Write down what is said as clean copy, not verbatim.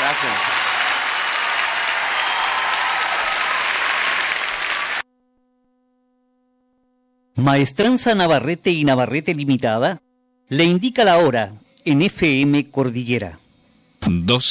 Gracias. Maestranza Navarrete y Navarrete Limitada le indica la hora en FM Cordillera. 12